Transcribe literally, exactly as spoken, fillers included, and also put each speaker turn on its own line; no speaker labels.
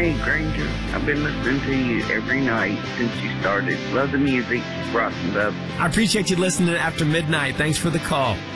Hey, Granger. I've been listening to you every night since you started. Love the music. Rock and love.
I appreciate you listening after midnight. Thanks for the call.